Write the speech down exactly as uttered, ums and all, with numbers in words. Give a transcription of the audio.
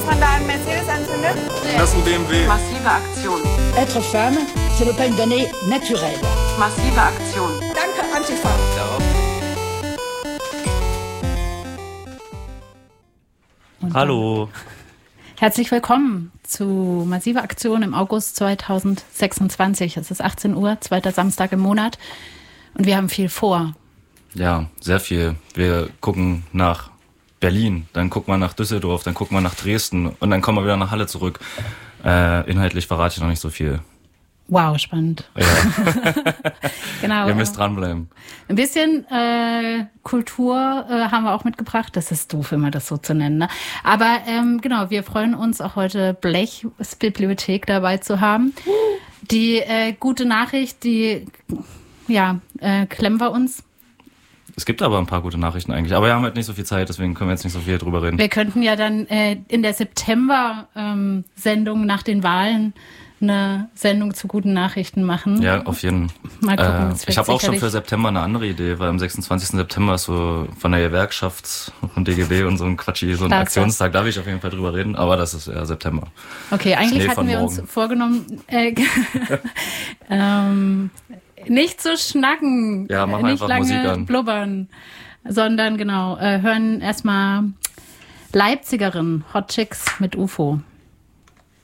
man da einen Mercedes anzündet? Das ist ein B M W. Massive Aktion. Être femme, ce n'est pas une donnée naturelle. Massive Aktion. Danke, Antifa. Hallo. Herzlich willkommen zu Massive Aktion im August zweitausendsechsundzwanzig. Es ist achtzehn Uhr, zweiter Samstag im Monat und wir haben viel vor. Ja, sehr viel. Wir gucken nach Berlin, dann gucken wir nach Düsseldorf, dann gucken wir nach Dresden und dann kommen wir wieder nach Halle zurück. Äh, inhaltlich verrate ich noch nicht so viel. Wow, spannend. Ja. Genau. Ihr müsst dranbleiben. Ein bisschen äh, Kultur äh, haben wir auch mitgebracht. Das ist doof, immer das so zu nennen. Ne? Aber ähm, genau, wir freuen uns auch heute Blechs Bibliothek dabei zu haben. Die äh, gute Nachricht, die ja äh, klemmen wir uns. Es gibt aber ein paar gute Nachrichten eigentlich. Aber wir haben halt nicht so viel Zeit, deswegen können wir jetzt nicht so viel drüber reden. Wir könnten ja dann äh, in der September-Sendung ähm, nach den Wahlen eine Sendung zu guten Nachrichten machen. Ja, auf jeden Fall. Mal gucken. Äh, ich habe auch schon für September eine andere Idee, weil am sechsundzwanzigsten September ist so von der Gewerkschaft und D G B und so ein Quatschi, so ein Klar, Aktionstag, darf ich auf jeden Fall drüber reden, aber das ist ja September. Okay, eigentlich Schnee hatten von wir morgen. uns vorgenommen, äh, ähm, nicht zu schnacken, Ja, mach nicht einfach lange Musik an. blubbern, sondern genau, äh, hören erstmal Leipzigerin, Hot Chicks mit U F O.